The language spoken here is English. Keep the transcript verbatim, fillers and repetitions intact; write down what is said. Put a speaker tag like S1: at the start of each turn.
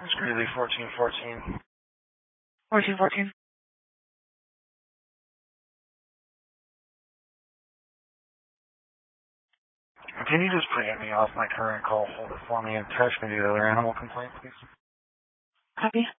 S1: It's Greeley, fourteen fourteen.
S2: fourteen fourteen.
S1: Can you just pre-empt me off my current call holder for me and text me the other animal complaint, please?
S2: Copy.